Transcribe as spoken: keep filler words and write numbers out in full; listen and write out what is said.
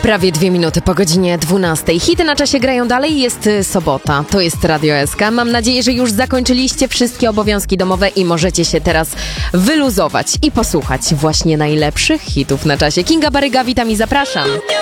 Prawie dwie minuty po godzinie dwunastej. Hity na czasie grają dalej, jest y, sobota. To jest Radio S K. Mam nadzieję, że już zakończyliście wszystkie obowiązki domowe i możecie się teraz wyluzować i posłuchać właśnie najlepszych hitów na czasie. Kinga Baryga, witam i zapraszam.